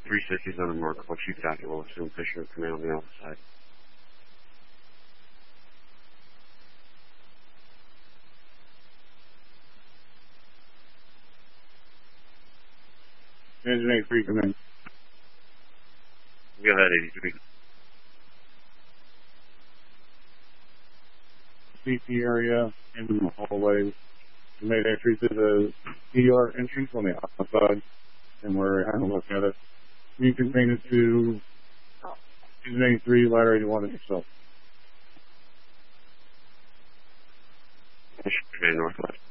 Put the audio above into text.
360's on the mark. What you got, we'll assume Fisher command on the alpha side. Engine 83, come in. Go ahead, 83. CP area, into the hallway. We made entry to the ER entrance on the outside, and we're having a look at it. You can bring it to Engine 83, ladder 81 yourself. Fisher, northwest.